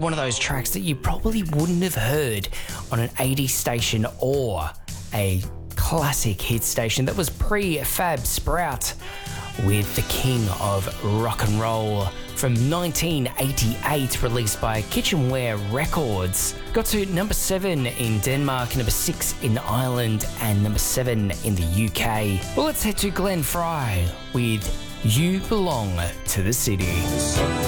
one of those tracks that you probably wouldn't have heard on an 80s station or a classic hit station that was pre-Fab Sprout, with the king of rock and roll from 1988, released by Kitchenware Records. Got to number 7 in Denmark, number 6 in Ireland, and number 7 in the UK. Well, let's head to Glenn Fry with You Belong to the City.